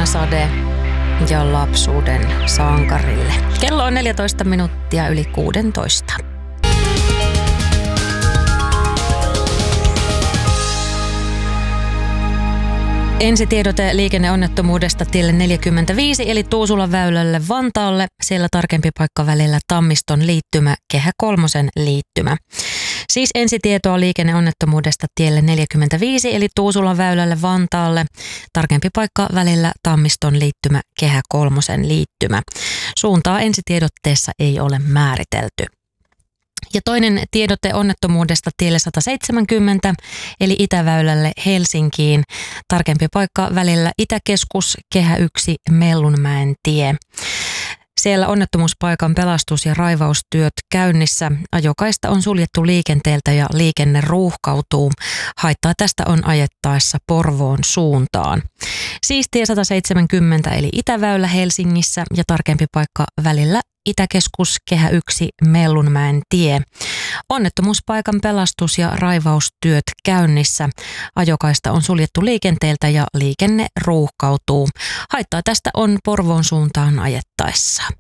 Punasade ja lapsuuden sankarille. Kello on 14 minuuttia yli 16. Ensitiedote liikenneonnettomuudesta tielle 45 eli Tuusulan väylälle Vantaalle. Siellä tarkempi paikka välillä Tammiston liittymä, Kehä Kolmosen liittymä. Siis ensitietoa liikenneonnettomuudesta tielle 45 eli Tuusulan väylälle Vantaalle. Tarkempi paikka välillä Tammiston liittymä, Kehä Kolmosen liittymä. Suuntaa ensitiedotteessa ei ole määritelty. Ja toinen tiedote onnettomuudesta tielle 170 eli Itäväylälle Helsinkiin. Tarkempi paikka välillä Itäkeskus, Kehä 1, Mellunmäen tie. Siellä onnettomuuspaikan pelastus- ja raivaustyöt käynnissä. Ajokaista on suljettu liikenteeltä ja liikenne ruuhkautuu. Haittaa tästä on ajettaessa Porvoon suuntaan. Siis tie 170 eli Itäväylä Helsingissä ja tarkempi paikka välillä Itäkeskus, Kehä 1, Mellunmäen tie. Onnettomuuspaikan pelastus- ja raivaustyöt käynnissä. Ajokaista on suljettu liikenteeltä ja liikenne ruuhkautuu. Haittaa tästä on Porvoon suuntaan ajettaessa.